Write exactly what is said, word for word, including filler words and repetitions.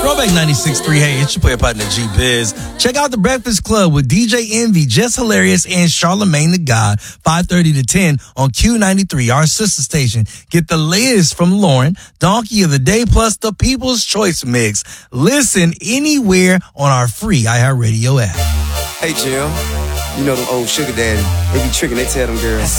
Throwback ninety-six point three. Hey, it's your player partner, G-Biz. Check out The Breakfast Club with D J Envy, Jess Hilarious, and Charlamagne the God, five thirty to ten on Q ninety-three, our sister station. Get the latest from Lauren, Donkey of the Day, plus the People's Choice Mix. Listen anywhere on our free iHeartRadio app. Hey, Jim. You know them old sugar daddy. They be tricking, they tell them girls,